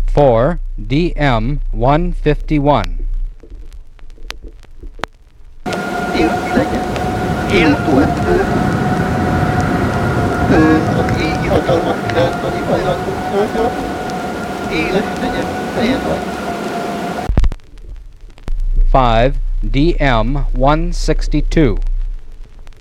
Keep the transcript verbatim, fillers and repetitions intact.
four D M one fifty-one. Éltöltő az égi hatalmak iránti hajlandósága éles legyen feje vagy. five D M one sixty-two.